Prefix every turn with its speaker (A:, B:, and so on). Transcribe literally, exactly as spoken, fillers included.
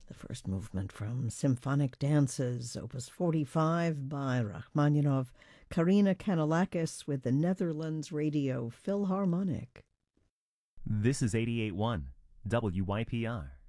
A: The first movement from Symphonic Dances, Opus forty-five by Rachmaninoff, Karina Kanellakis with the Netherlands Radio Philharmonic.
B: This is eighty-eight point one W Y P R.